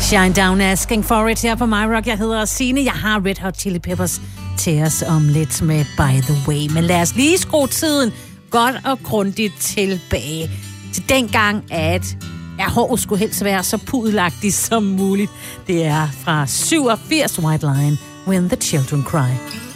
Shine Down Asking For It her på MyRock. Jeg hedder Signe. Jeg har Red Hot Chili Peppers til os om lidt med By The Way. Men lad os lige skrue tiden godt og grundigt tilbage til dengang, at håret skulle helst være så pudelagtigt som muligt. Det er fra 87, White Line, When the Children Cry.